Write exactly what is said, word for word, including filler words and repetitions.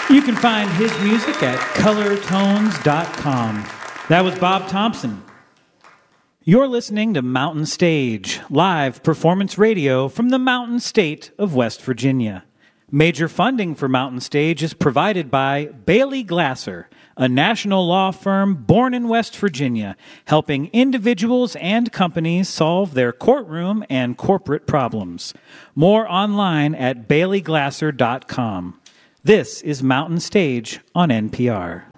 You can find his music at color tones dot com. That was Bob Thompson. You're listening to Mountain Stage, live performance radio from the Mountain State of West Virginia. Major funding for Mountain Stage is provided by Bailey Glasser, a national law firm born in West Virginia, helping individuals and companies solve their courtroom and corporate problems. More online at bailey glasser dot com. This is Mountain Stage on N P R.